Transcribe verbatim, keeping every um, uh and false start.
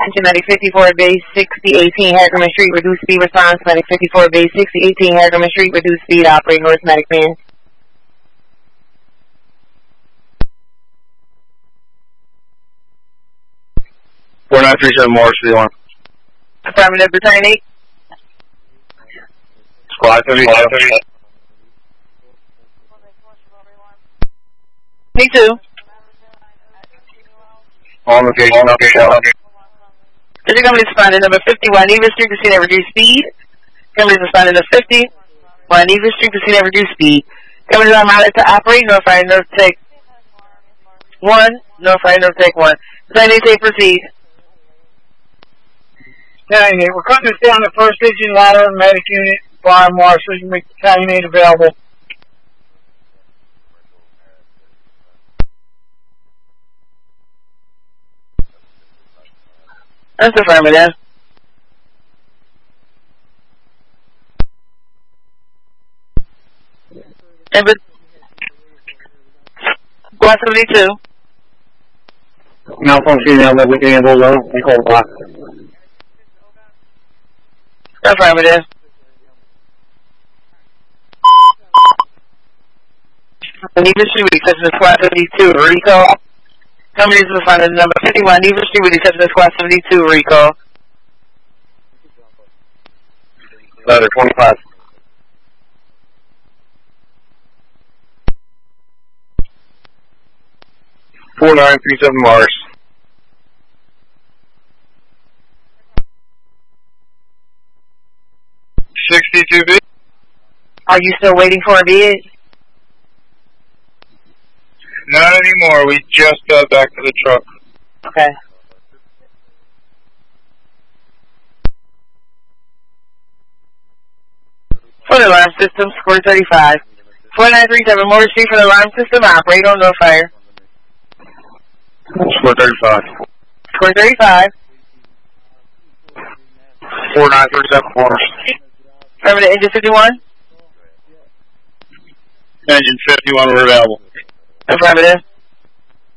Medic fifty-four, base sixty eighteen, Herkimer Street, reduced speed response. Medic fifty-four, base sixty eighteen, Herkimer Street, reduced speed, operate North Medic man. four nine three seven Morris, the alarm. Affirmative, return eight. Squad thirty. twenty-two. On location, location, location. This is company responding number fifty-one, Eva Street, casino reduced speed. Company responding number fifty-one, Eva Street, casino reduced speed. Company on pilot to operate, North Fire, North Take one, North Fire, North Take one. nine eight eight, proceed. nine eight, we're cutting this down to first engine ladder, medic unit, fire marshal, you can make the battalion eight available. That's affirmative. And with one seventy-two. Malfunction female that we can handle low. We call it block. Affirmative. Neva Street, exception to squad seventy-two, recall. Company is responding to number fifty-one, Neva Street, exception to squad seventy-two, recall. Letter twenty-five. four nine three seven Mars. sixty-two B. Are you still waiting for a bid? Not anymore. We just got back to the truck. Okay. For the alarm system, score thirty-five. four nine three seven Morris Street for the alarm system, operate on no fire. Score thirty-five. Score thirty-five. four nine three seven Morris. Affirmative, engine fifty-one. Engine fifty-one, we're available. Affirmative.